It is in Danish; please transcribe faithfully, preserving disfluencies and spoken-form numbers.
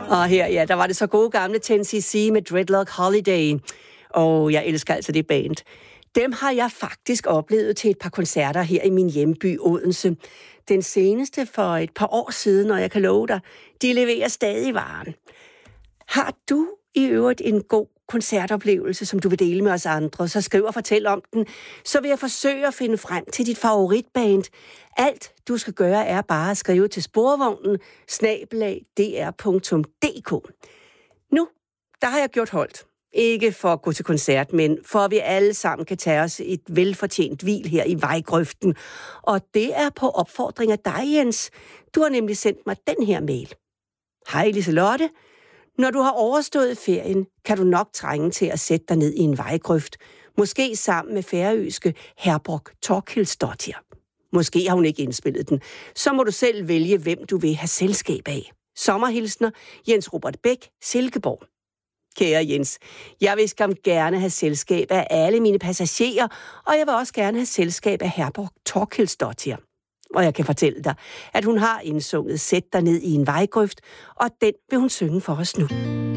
Og her, ja, der var det så gode gamle ten cc med Dreadlock Holiday. Og jeg elsker altså det band. Dem har jeg faktisk oplevet til et par koncerter her i min hjemby Odense. Den seneste for et par år siden, og jeg kan love dig, de leverer stadig varen. Har du i øvrigt en god koncertoplevelse, som du vil dele med os andre, så skriv og fortæl om den, så vil jeg forsøge at finde frem til dit favoritband. Alt du skal gøre er bare at skrive til sporvognen snabel-a d r punktum d k. Nu, der har jeg gjort holdt. Ikke for at gå til koncert, men for at vi alle sammen kan tage os et velfortjent hvil her i vejgrøften. Og det er på opfordring af dig, Jens. Du har nemlig sendt mig den her mail. Hej Liselotte. Når du har overstået ferien, kan du nok trænge til at sætte dig ned i en vejgrøft. Måske sammen med færøske Herborg Torkilsdottir. Måske har hun ikke indspillet den. Så må du selv vælge, hvem du vil have selskab af. Sommerhilsner, Jens Robert Bæk, Silkeborg. Kære Jens, jeg vil skam gerne have selskab af alle mine passagerer, og jeg vil også gerne have selskab af Herborg Torkilsdottir. Og jeg kan fortælle dig, at hun har indsunget Sæt dig ned i en vejgrøft, og den vil hun synge for os nu.